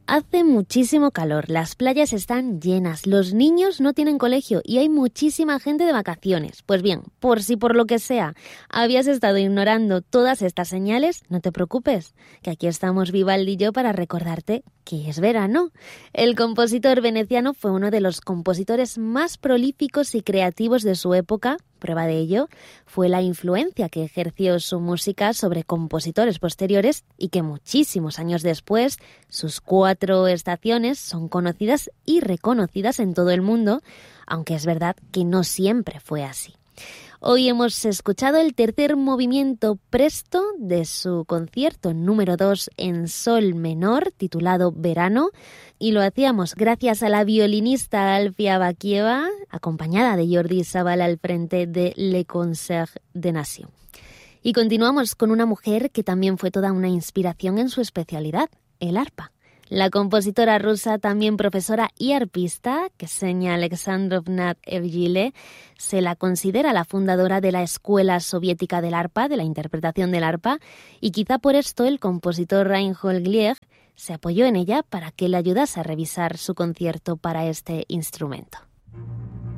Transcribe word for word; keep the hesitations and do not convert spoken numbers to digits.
Hace muchísimo calor, las playas están llenas, los niños no tienen colegio y hay muchísima gente de vacaciones. Pues bien, por si por lo que sea habías estado ignorando todas estas señales, no te preocupes, que aquí estamos Vivaldi y yo para recordarte que es verano. El compositor veneciano fue uno de los compositores más prolíficos y creativos de su época. Prueba de ello fue la influencia que ejerció su música sobre compositores posteriores y que muchísimos años después sus cuatro estaciones son conocidas y reconocidas en todo el mundo, aunque es verdad que no siempre fue así. Hoy hemos escuchado el tercer movimiento presto de su concierto número dos en sol menor, titulado Verano, y lo hacíamos gracias a la violinista Alfia Bakieva, acompañada de Jordi Sabal al frente de Le Concert de Nation. Y continuamos con una mujer que también fue toda una inspiración en su especialidad, el arpa. La compositora rusa, también profesora y arpista, Ksenia Alexandrovna Evgile, se la considera la fundadora de la Escuela Soviética del Arpa, de la interpretación del arpa, y quizá por esto el compositor Reinhold Glieg se apoyó en ella para que le ayudase a revisar su concierto para este instrumento.